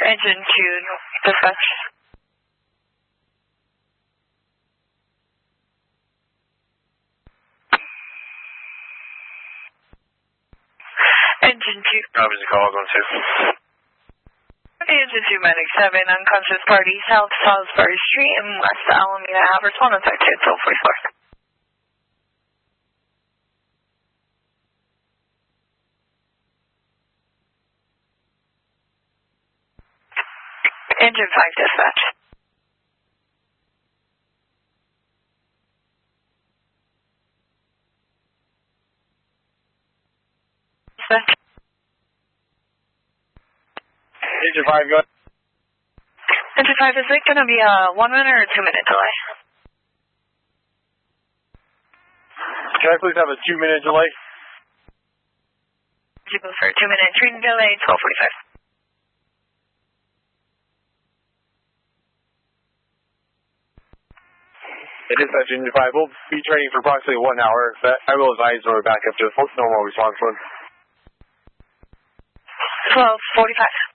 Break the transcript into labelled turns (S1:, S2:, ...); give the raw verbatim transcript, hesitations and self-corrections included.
S1: Engine two, dispatch. Engine two.
S2: Copy the call, going two.
S1: Engine two, Medic seven, unconscious party, South Salisbury Street in West Alameda, Havers, one affected, twelve forty-four. Engine five, dispatch. Dispatch.
S2: Engine five, go ahead.
S1: Engine five, is it going to be a one minute or a two minute delay?
S2: Can I please have a two minute delay?
S1: You go for a two minute training delay, twelve forty-five.
S2: It is that Engine five. We'll be training for approximately one hour. That I will advise when we're back up to normal response mode.
S1: twelve forty-five.